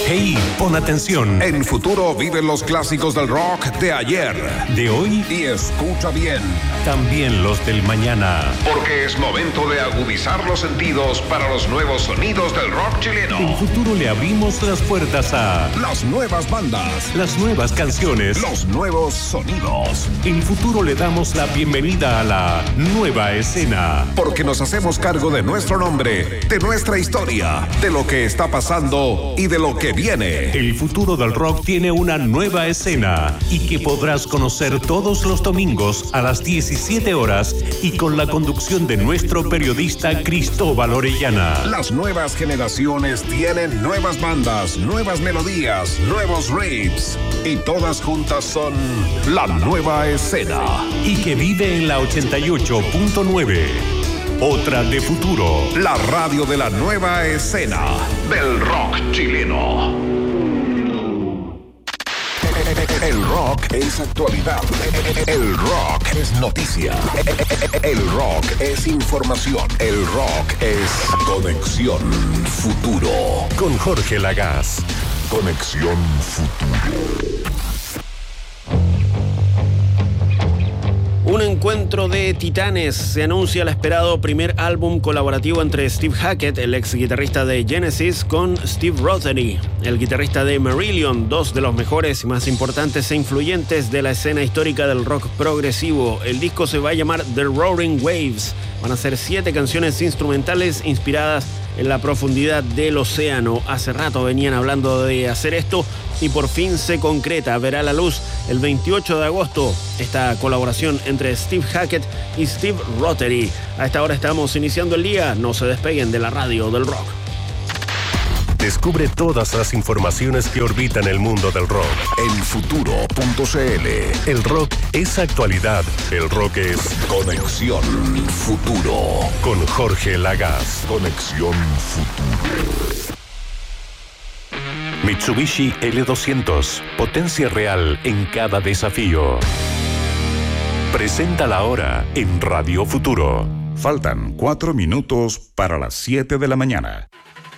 Hey, pon atención. En Futuro viven los clásicos del rock de ayer, de hoy y escucha bien, también los del mañana. Porque es momento de agudizar los sentidos para los nuevos sonidos del rock chileno. En Futuro le abrimos las puertas a las nuevas bandas, las nuevas canciones, los nuevos sonidos. En Futuro le damos la bienvenida a la nueva escena. Porque nos hacemos cargo de nuestro nombre, de nuestra historia, de lo que está pasando y de lo que viene. El futuro del rock tiene una nueva escena y que podrás conocer todos los domingos a las 17 horas y con la conducción de nuestro periodista Cristóbal Orellana. Las nuevas generaciones tienen nuevas bandas, nuevas melodías, nuevos riffs y todas juntas son la nueva escena. Y que vive en la 88.9. Otra de Futuro. La radio de la nueva escena del rock chileno. El rock es actualidad. El rock es noticia. El rock es información. El rock es Conexión Futuro. Con Jorge Lagaz. Conexión Futuro. Un encuentro de titanes. Se anuncia el esperado primer álbum colaborativo entre Steve Hackett, el ex guitarrista de Genesis, con Steve Rothery, el guitarrista de Marillion, dos de los mejores y más importantes e influyentes de la escena histórica del rock progresivo. El disco se va a llamar The Roaring Waves. Van a ser 7 canciones instrumentales inspiradas en la profundidad del océano. Hace rato venían hablando de hacer esto y por fin se concreta. Verá la luz el 28 de agosto esta colaboración entre Steve Hackett y Steve Rothery. A esta hora estamos iniciando el día. No se despeguen de la radio del rock. Descubre todas las informaciones que orbitan el mundo del rock en futuro.cl. El rock es actualidad. El rock es Conexión Futuro. Con Jorge Lagaz. Conexión Futuro. Mitsubishi L200. Potencia real en cada desafío. Presenta la hora en Radio Futuro. Faltan 4 minutos para las 7 de la mañana.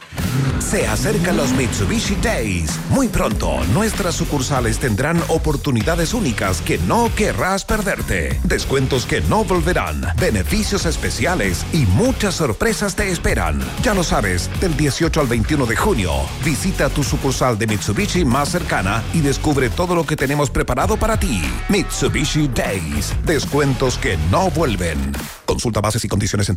Se acercan los Mitsubishi Days. Muy pronto, nuestras sucursales tendrán oportunidades únicas que no querrás perderte. Descuentos que no volverán, beneficios especiales y muchas sorpresas te esperan. Ya lo sabes, del 18 al 21 de junio, visita tu sucursal de Mitsubishi más cercana y descubre todo lo que tenemos preparado para ti. Mitsubishi Days. Descuentos que no vuelven. Consulta bases y condiciones en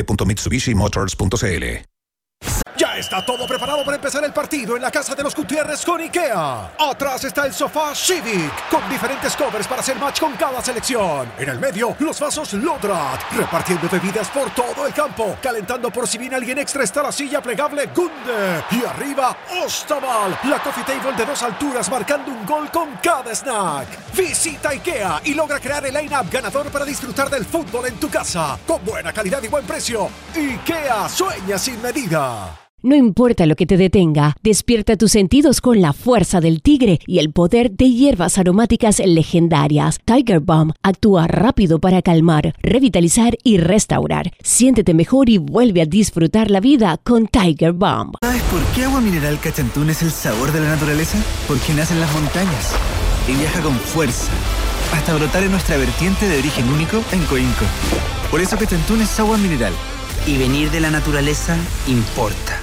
www.mitsubishimotors.cl. Ya está todo preparado para empezar el partido en la casa de los Gutiérrez con IKEA. Atrás está el sofá Civic, con diferentes covers para hacer match con cada selección. En el medio, los vasos Lodrat, repartiendo bebidas por todo el campo. Calentando por si viene alguien extra está la silla plegable Gunde. Y arriba, Ostaval, la coffee table de 2 alturas marcando un gol con cada snack. Visita IKEA y logra crear el line-up ganador para disfrutar del fútbol en tu casa. Con buena calidad y buen precio. IKEA, sueña sin medida. No importa lo que te detenga, despierta tus sentidos con la fuerza del tigre y el poder de hierbas aromáticas legendarias. Tiger Balm actúa rápido para calmar, revitalizar y restaurar. Siéntete mejor y vuelve a disfrutar la vida con Tiger Balm. ¿Sabes por qué Agua Mineral Cachantún es el sabor de la naturaleza? Porque nace en las montañas y viaja con fuerza hasta brotar en nuestra vertiente de origen único en Coinco. Por eso Cachantún es agua mineral. Y venir de la naturaleza importa.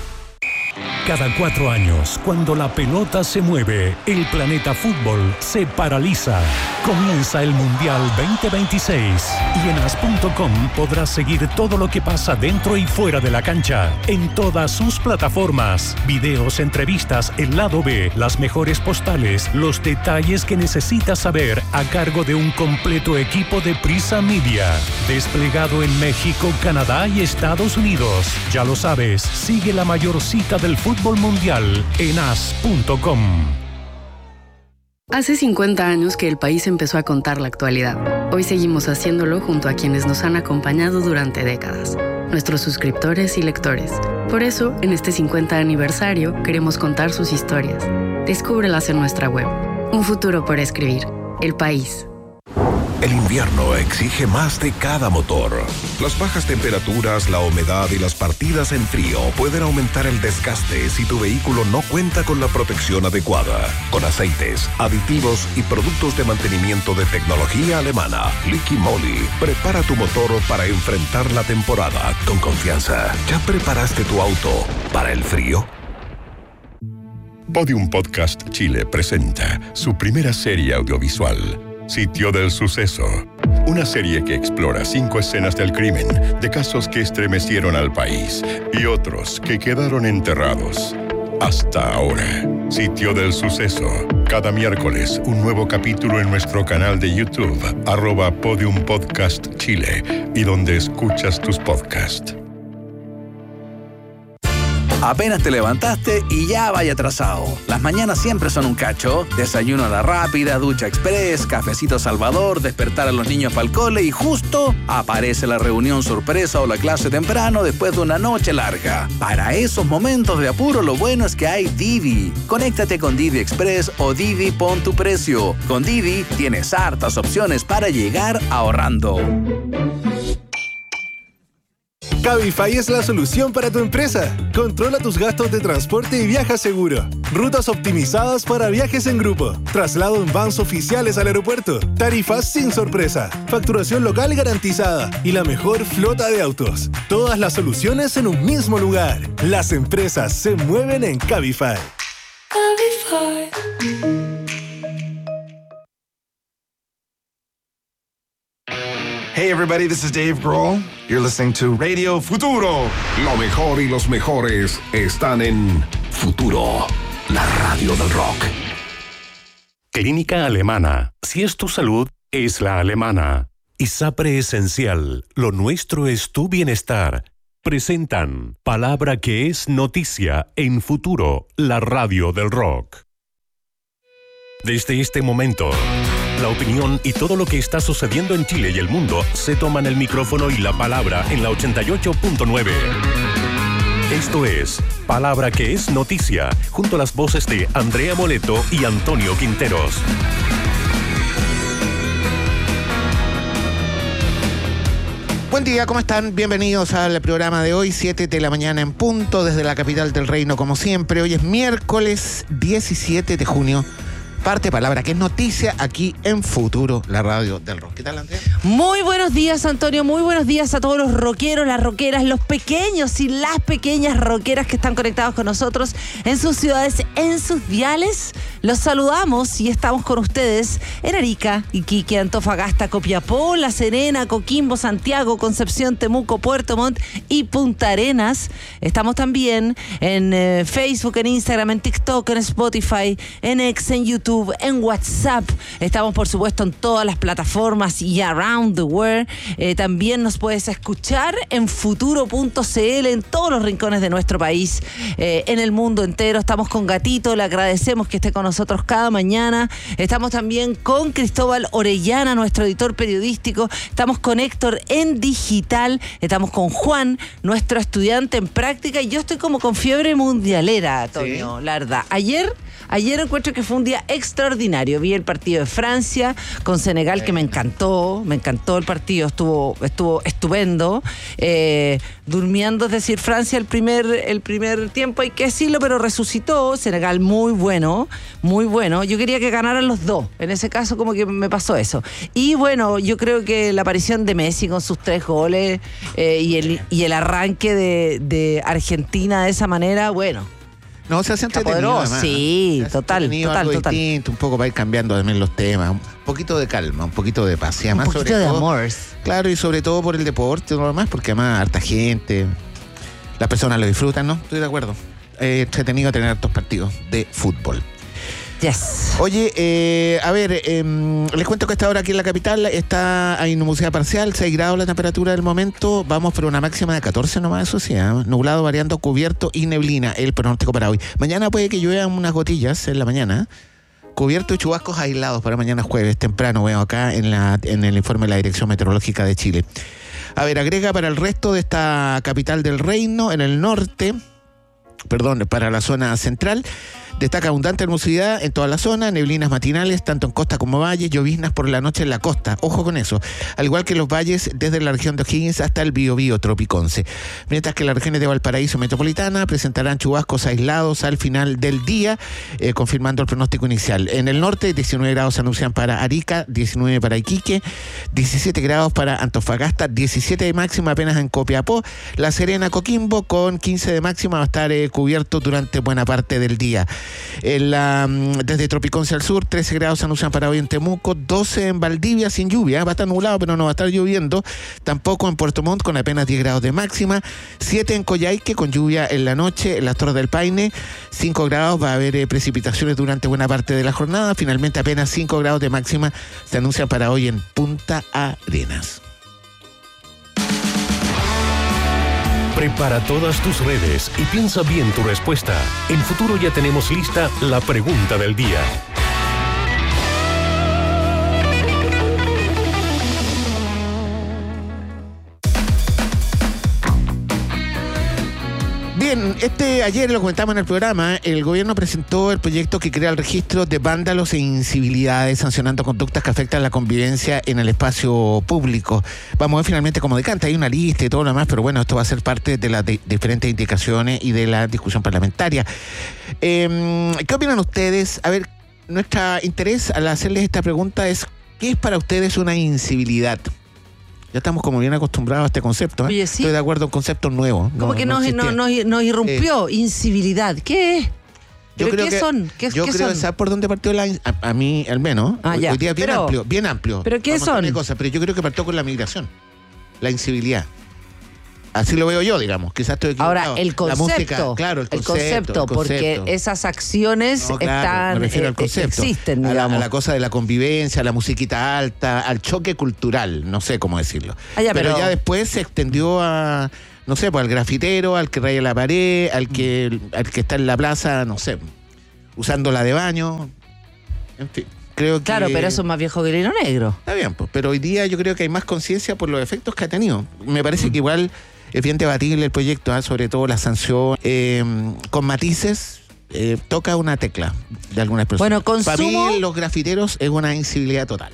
Cada 4 años, cuando la pelota se mueve, el planeta fútbol se paraliza. Comienza el Mundial 2026 y en as.com podrás seguir todo lo que pasa dentro y fuera de la cancha, en todas sus plataformas. Videos, entrevistas, el lado B, las mejores postales, los detalles que necesitas saber a cargo de un completo equipo de Prisa Media, desplegado en México, Canadá y Estados Unidos. Ya lo sabes, sigue la mayor cita del fútbol mundial en as.com. Hace 50 años que el país empezó a contar la actualidad. Hoy seguimos haciéndolo junto a quienes nos han acompañado durante décadas, nuestros suscriptores y lectores. Por eso, en este 50 aniversario, queremos contar sus historias. Descúbrelas en nuestra web. Un futuro por escribir. El País. El invierno exige más de cada motor. Las bajas temperaturas, la humedad y las partidas en frío pueden aumentar el desgaste si tu vehículo no cuenta con la protección adecuada. Con aceites, aditivos y productos de mantenimiento de tecnología alemana, Liqui Moly, prepara tu motor para enfrentar la temporada con confianza. ¿Ya preparaste tu auto para el frío? Podium Podcast Chile presenta su primera serie audiovisual, Sitio del Suceso. Una serie que explora 5 escenas del crimen, de casos que estremecieron al país y otros que quedaron enterrados. Hasta ahora, Sitio del Suceso. Cada miércoles, un nuevo capítulo en nuestro canal de YouTube, @Podium Podcast Chile, y donde escuchas tus podcasts. Apenas te levantaste y ya vaya atrasado. Las mañanas siempre son un cacho. Desayuno a la rápida, ducha express, cafecito Salvador, despertar a los niños para el cole y justo aparece la reunión sorpresa o la clase temprano después de una noche larga. Para esos momentos de apuro, lo bueno es que hay Didi. Conéctate con Didi Express o Didi Pon tu Precio. Con Didi tienes hartas opciones para llegar ahorrando. Cabify es la solución para tu empresa. Controla tus gastos de transporte y viaja seguro. Rutas optimizadas para viajes en grupo. Traslado en vans oficiales al aeropuerto. Tarifas sin sorpresa. Facturación local garantizada. Y la mejor flota de autos. Todas las soluciones en un mismo lugar. Las empresas se mueven en Cabify. Cabify. Hey everybody, this is Dave Grohl. You're listening to Radio Futuro. Lo mejor y los mejores están en Futuro, la radio del rock. Clínica Alemana. Si es tu salud, es la alemana. ISAPRE Esencial. Lo nuestro es tu bienestar. Presentan Palabra que es noticia en Futuro, la radio del rock. Desde este momento, la opinión y todo lo que está sucediendo en Chile y el mundo se toman el micrófono y la palabra en la 88.9. Esto es Palabra que es noticia, junto a las voces de Andrea Moleto y Antonio Quinteros. Buen día, ¿cómo están? Bienvenidos al programa de hoy, 7 de la mañana en punto, desde la capital del reino, como siempre. Hoy es miércoles 17 de junio. Parte Palabra que es noticia aquí en Futuro, la radio del rock. ¿Qué tal, Andrea? Muy buenos días, Antonio. Muy buenos días a todos los rockeros, las rockeras, los pequeños y las pequeñas rockeras que están conectados con nosotros en sus ciudades, en sus diales. Los saludamos y estamos con ustedes en Arica, Iquique, Antofagasta, Copiapó, La Serena, Coquimbo, Santiago, Concepción, Temuco, Puerto Montt y Punta Arenas. Estamos también en Facebook, en Instagram, en TikTok, en Spotify, en X, en YouTube, en WhatsApp. Estamos, por supuesto, en todas las plataformas y around the world. También nos puedes escuchar en futuro.cl, en todos los rincones de nuestro país, en el mundo entero. Estamos con Gatito, le agradecemos que esté con nosotros cada mañana. Estamos también con Cristóbal Orellana, nuestro editor periodístico. Estamos con Héctor en digital. Estamos con Juan, nuestro estudiante en práctica. Y yo estoy como con fiebre mundialera, Toño, ¿sí? La verdad. Ayer encuentro que fue un día extraordinario. Vi el partido de Francia con Senegal, que me encantó el partido, estuvo estupendo. Durmiendo, es decir, Francia el primer tiempo, hay que decirlo, pero resucitó. Senegal muy bueno. Yo quería que ganaran los dos. En ese caso como que me pasó eso. Y bueno, yo creo que la aparición de Messi con sus 3 goles y el arranque de Argentina de esa manera, bueno. No, se hace entretenido, además. Sí, total. Distinto, un poco para ir cambiando también los temas. Un poquito de calma, un poquito de paz. Y además, un poquito de amor. Claro, y sobre todo por el deporte, no lo más, porque además harta gente, las personas lo disfrutan, ¿no? Estoy de acuerdo. Entretenido tener hartos partidos de fútbol. Yes. Oye, les cuento que a esta hora aquí en la capital hay nubosidad parcial, 6 grados la temperatura del momento. Vamos por una máxima de 14 nomás, eso sí, nublado, variando, cubierto y neblina, el pronóstico para hoy. Mañana puede que lluevan unas gotillas en la mañana. Cubierto y chubascos aislados para mañana jueves, temprano, veo acá en el informe de la Dirección Meteorológica de Chile. Agrega para el resto de esta capital del reino, en el norte, para la zona central, Destaca abundante nubosidad en toda la zona, neblinas matinales, tanto en costa como valles, lloviznas por la noche en la costa. Ojo con eso. Al igual que los valles desde la región de O'Higgins hasta el Biobío Tropiconce. Mientras que las regiones de Valparaíso Metropolitana presentarán chubascos aislados al final del día, confirmando el pronóstico inicial. En el norte, 19 grados se anuncian para Arica, 19 para Iquique, 17 grados para Antofagasta, 17 de máxima apenas en Copiapó. La Serena, Coquimbo, con 15 de máxima va a estar cubierto durante buena parte del día. Desde Tropiconce al sur, 13 grados se anuncian para hoy en Temuco, 12 en Valdivia sin lluvia, va a estar nublado pero no va a estar lloviendo, tampoco en Puerto Montt con apenas 10 grados de máxima, 7 en Coyhaique con lluvia en la noche, en las Torres del Paine, 5 grados, va a haber precipitaciones durante buena parte de la jornada, finalmente apenas 5 grados de máxima se anuncian para hoy en Punta Arenas. Prepara todas tus redes y piensa bien tu respuesta. En Futuro ya tenemos lista la pregunta del día. Bien, ayer lo comentamos en el programa, el gobierno presentó el proyecto que crea el registro de vándalos e incivilidades, sancionando conductas que afectan la convivencia en el espacio público. Vamos a ver finalmente cómo decanta, hay una lista y todo lo demás, pero bueno, esto va a ser parte de las diferentes indicaciones y de la discusión parlamentaria. ¿Qué opinan ustedes? A ver, nuestro interés al hacerles esta pregunta es, ¿qué es para ustedes una incivilidad? Ya estamos como bien acostumbrados a este concepto. Oye, sí. Estoy de acuerdo, un concepto nuevo. Como que nos irrumpió incivilidad. ¿Qué es? ¿Qué son? Yo creo, ¿sabes por dónde partió a mí al menos? Hoy día es bien amplio. ¿Pero qué son? Pero yo creo que partió con la migración, la incivilidad. Así lo veo yo, digamos. Quizás estoy equivocado. Ahora, el concepto. La música, claro, el concepto. Porque esas acciones me refiero al concepto. Existen, digamos. A la cosa de la convivencia, a la musiquita alta, al choque cultural, no sé cómo decirlo. Pero ya después se extendió a, no sé, pues al grafitero, al que raya la pared, al que está en la plaza, no sé, usándola de baño, en fin. Claro, pero eso es más viejo que el hilo negro. Está bien, pues, pero hoy día yo creo que hay más conciencia por los efectos que ha tenido. Me parece que igual es bien debatible el proyecto, sobre todo la sanción, con matices, toca una tecla de algunas personas. Bueno, Para mí, los grafiteros es una incivilidad total.